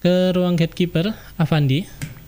ke ruang gatekeeper, Avandi.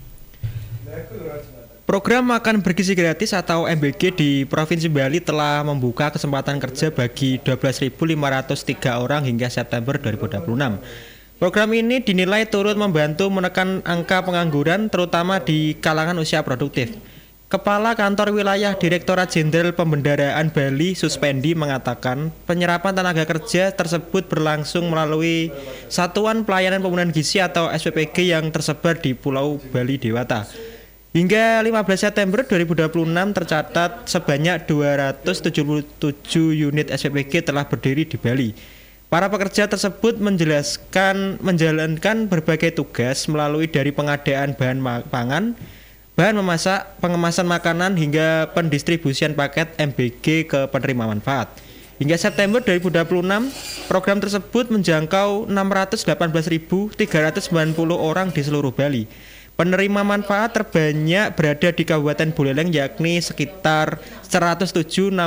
Program Makan Bergizi Gratis atau MBG di Provinsi Bali telah membuka kesempatan kerja bagi 12.503 orang hingga September 2026. Program ini dinilai turut membantu menekan angka pengangguran terutama di kalangan usia produktif. Kepala Kantor Wilayah Direktorat Jenderal Pembendaraan Bali Suspendi mengatakan penyerapan tenaga kerja tersebut berlangsung melalui Satuan Pelayanan Pembunuhan Gizi atau SPPG yang tersebar di Pulau Bali Dewata. Hingga 15 September 2026 tercatat sebanyak 277 unit SPPG telah berdiri di Bali. Para pekerja tersebut menjalankan berbagai tugas melalui dari pengadaan bahan pangan, bahan memasak, pengemasan makanan hingga pendistribusian paket MBG ke penerima manfaat. Hingga September 2026, program tersebut menjangkau 618.390 orang di seluruh Bali. Penerima manfaat terbanyak berada di Kabupaten Buleleng yakni sekitar 107.673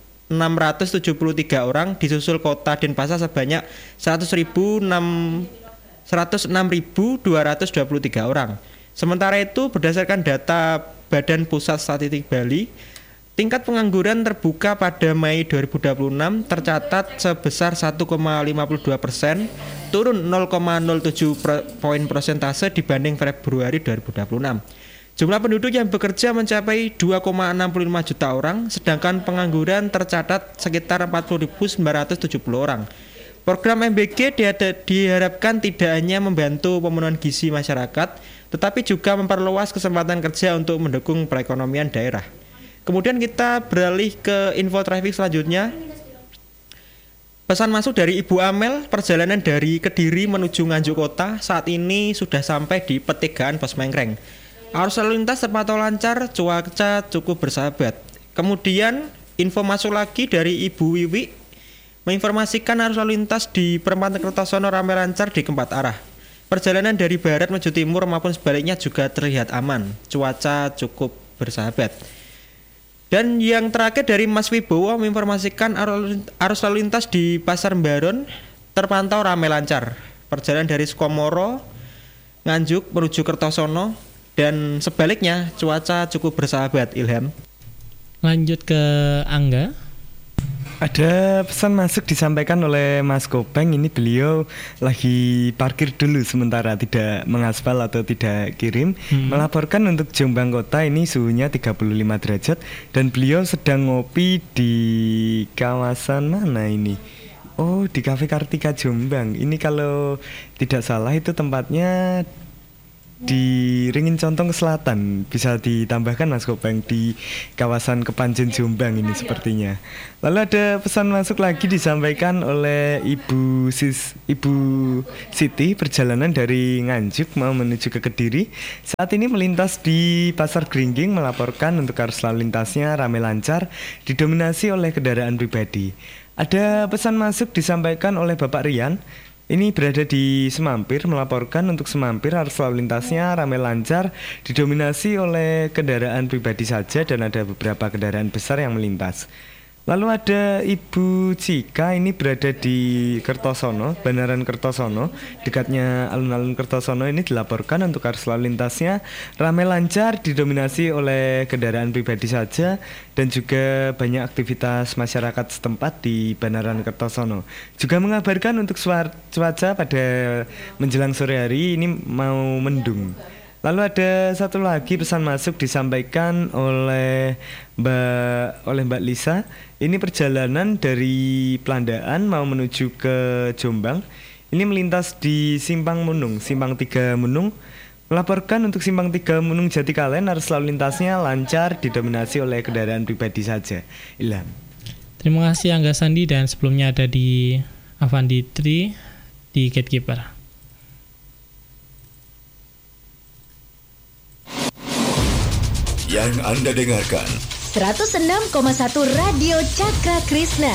orang, disusul Kota Denpasar sebanyak 106.223 orang. Sementara itu berdasarkan data Badan Pusat Statistik Bali, tingkat pengangguran terbuka pada Mei 2026 tercatat sebesar 1,52%, turun 0,07 poin persentase dibanding Februari 2026. Jumlah penduduk yang bekerja mencapai 2,65 juta orang, sedangkan pengangguran tercatat sekitar 40.970 orang. Program MBG diharapkan tidak hanya membantu pemenuhan gizi masyarakat, tetapi juga memperluas kesempatan kerja untuk mendukung perekonomian daerah. Kemudian kita beralih ke info traffic selanjutnya. Pesan masuk dari Ibu Amel, perjalanan dari Kediri menuju Nganjuk Kota saat ini sudah sampai di Petigaan Pos Mengkreng. Arus lalu lintas terpantau lancar, cuaca cukup bersahabat. Kemudian info masuk lagi dari Ibu Wiwi menginformasikan arus lalu lintas di Perempatan Kertosono ramai lancar di keempat arah. Perjalanan dari barat menuju timur maupun sebaliknya juga terlihat aman, cuaca cukup bersahabat. Dan yang terakhir dari Mas Wibowo menginformasikan arus lalu lintas di Pasar Mbaron terpantau ramai lancar. Perjalanan dari Sukomoro, Nganjuk menuju Kertosono dan sebaliknya cuaca cukup bersahabat. Ilham. Lanjut ke Angga. Ada pesan masuk disampaikan oleh Mas Kopeng. Ini beliau lagi parkir dulu sementara, tidak mengaspal atau tidak kirim. Melaporkan untuk Jombang Kota ini suhunya 35 derajat dan beliau sedang ngopi di kawasan mana ini? Oh, di Cafe Kartika Jombang. Ini kalau tidak salah itu tempatnya di Ringin Contong Selatan. Bisa ditambahkan Mas Kopeng, di kawasan Kepanjen Jombang ini sepertinya. Lalu ada pesan masuk lagi disampaikan oleh Ibu Siti, perjalanan dari Nganjuk mau menuju ke Kediri. Saat ini melintas di Pasar Gringging, melaporkan untuk arus lalu lintasnya ramai lancar, didominasi oleh kendaraan pribadi. Ada pesan masuk disampaikan oleh Bapak Rian. Ini berada di Semampir, melaporkan untuk Semampir arus lalu lintasnya ramai lancar, didominasi oleh kendaraan pribadi saja dan ada beberapa kendaraan besar yang melintas. Lalu ada Ibu Cika, ini berada di Kertosono, Bandaran Kertosono, dekatnya alun-alun Kertosono. Ini dilaporkan untuk arus lalu lintasnya ramai lancar, didominasi oleh kendaraan pribadi saja dan juga banyak aktivitas masyarakat setempat di Bandaran Kertosono. Juga mengabarkan untuk cuaca pada menjelang sore hari ini mau mendung. Lalu ada satu lagi pesan masuk disampaikan oleh Mbak Lisa. Ini perjalanan dari Plandaan mau menuju ke Jombang. Ini melintas di Simpang Munung, Simpang 3 Munung. Melaporkan untuk Simpang 3 Munung Jatikalen arus lalu lintasnya lancar, didominasi oleh kendaraan pribadi saja. Ilham. Terima kasih Angga Sandi, dan sebelumnya ada di Avandi Tri di Gatekeeper. Yang Anda dengarkan 106,1 Radio Cakra Krishna.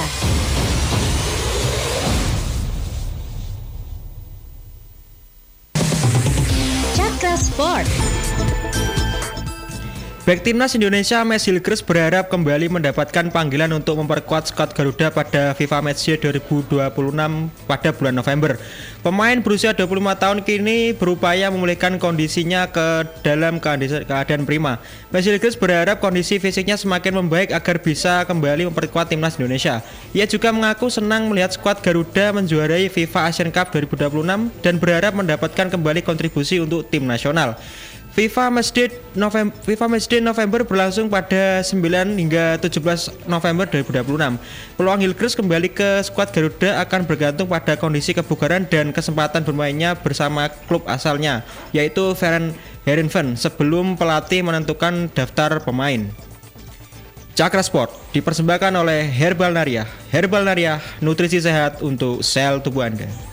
Cakra Sport. Bek timnas Indonesia Max Hilgers berharap kembali mendapatkan panggilan untuk memperkuat skuad Garuda pada FIFA Matchday 2026 pada bulan November. Pemain berusia 25 tahun kini berupaya memulihkan kondisinya ke dalam keadaan prima. Max Hilgers berharap kondisi fisiknya semakin membaik agar bisa kembali memperkuat timnas Indonesia. Ia juga mengaku senang melihat skuad Garuda menjuarai FIFA Asian Cup 2026 dan berharap mendapatkan kembali kontribusi untuk tim nasional. FIFA Matchday November berlangsung pada 9 hingga 17 November 2026. Peluang Hilgers kembali ke skuad Garuda akan bergantung pada kondisi kebugaran dan kesempatan bermainnya bersama klub asalnya, yaitu Heerenveen, sebelum pelatih menentukan daftar pemain. Cakra Sport dipersembahkan oleh Herbal Naria, nutrisi sehat untuk sel tubuh Anda.